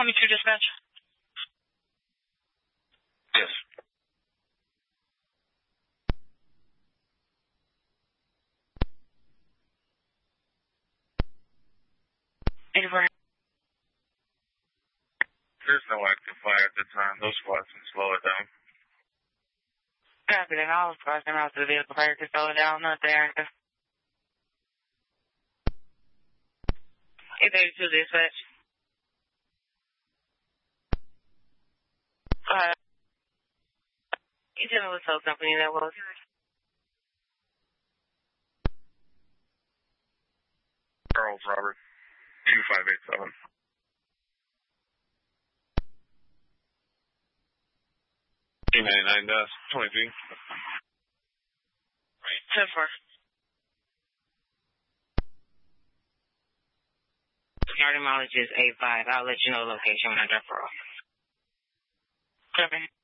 22 dispatch. Yes. There's no active fire at the time. Those squads can slow it down. Copy that. All squads come out to the vehicle. Fire can slow it down. Not there. 832 dispatch. You tell me what tow company that was. Charles Robert, 2587. T99 23. Right. 10-4. Starting mileage is 85. I'll let you know the location when I drop her off. Copy.